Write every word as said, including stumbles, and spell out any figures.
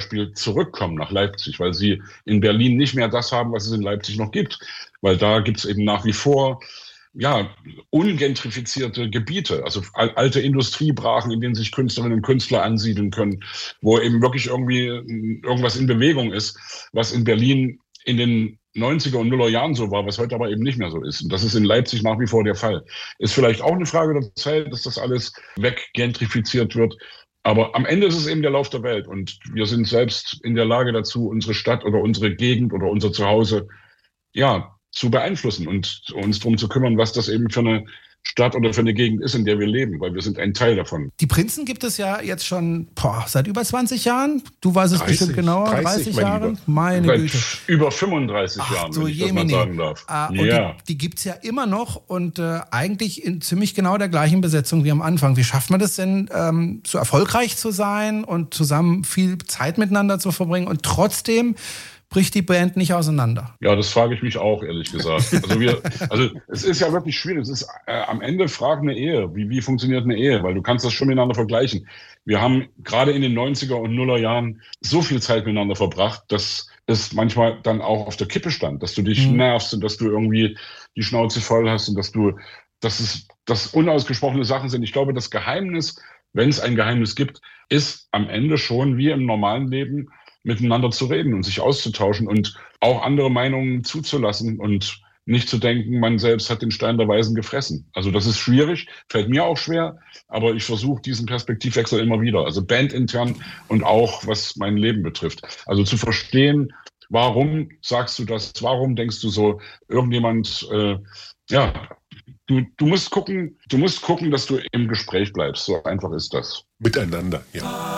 Beispiel zurückkommen nach Leipzig, weil sie in Berlin nicht mehr das haben, was es in Leipzig noch gibt. Weil da gibt es eben nach wie vor ja, ungentrifizierte Gebiete, also alte Industriebrachen, in denen sich Künstlerinnen und Künstler ansiedeln können, wo eben wirklich irgendwie irgendwas in Bewegung ist, was in Berlin in den neunziger und Nuller Jahren so war, was heute aber eben nicht mehr so ist. Und das ist in Leipzig nach wie vor der Fall. Ist vielleicht auch eine Frage der Zeit, dass das alles weggentrifiziert wird. Aber am Ende ist es eben der Lauf der Welt. Und wir sind selbst in der Lage dazu, unsere Stadt oder unsere Gegend oder unser Zuhause, ja, zu beeinflussen und uns darum zu kümmern, was das eben für eine Stadt oder für eine Gegend ist, in der wir leben, weil wir sind ein Teil davon. Die Prinzen gibt es ja jetzt schon boah, seit über zwanzig Jahren. Du weißt es dreißig, bestimmt genauer. dreißig, dreißig Jahre? Meine Seit Güte. Über fünfunddreißig Ach, Jahren, so wenn ich das mal sagen darf. Ah, und ja. Die, die gibt es ja immer noch und äh, eigentlich in ziemlich genau der gleichen Besetzung wie am Anfang. Wie schafft man das denn, ähm, so erfolgreich zu sein und zusammen viel Zeit miteinander zu verbringen und trotzdem bricht die Band nicht auseinander? Ja, das frage ich mich auch, ehrlich gesagt. Also wir, also es ist ja wirklich schwierig. Es ist äh, am Ende Frage eine Ehe. Wie, wie funktioniert eine Ehe? Weil du kannst das schon miteinander vergleichen. Wir haben gerade in den neunziger und Nuller Jahren so viel Zeit miteinander verbracht, dass es manchmal dann auch auf der Kippe stand, dass du dich mhm. nervst und dass du irgendwie die Schnauze voll hast und dass du, dass es, dass unausgesprochene Sachen sind. Ich glaube, das Geheimnis, wenn es ein Geheimnis gibt, ist am Ende schon wie im normalen Leben, miteinander zu reden und sich auszutauschen und auch andere Meinungen zuzulassen und nicht zu denken, man selbst hat den Stein der Weisen gefressen. Also das ist schwierig, fällt mir auch schwer, aber ich versuche diesen Perspektivwechsel immer wieder. Also bandintern und auch was mein Leben betrifft. Also zu verstehen, warum sagst du das, warum denkst du so, irgendjemand, äh, ja, du, du musst gucken, du musst gucken, dass du im Gespräch bleibst. So einfach ist das. Miteinander, ja.